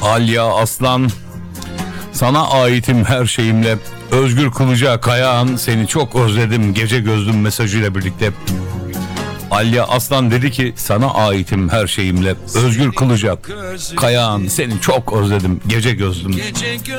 Alya Aslan, sana aitim her şeyimle. Özgür Kılıca Kayağan, seni çok özledim gece gözlüm mesajıyla birlikte. Alya Aslan dedi ki sana aitim her şeyimle. Özgür Kılıca Kayağan, seni çok özledim gece gözlüm.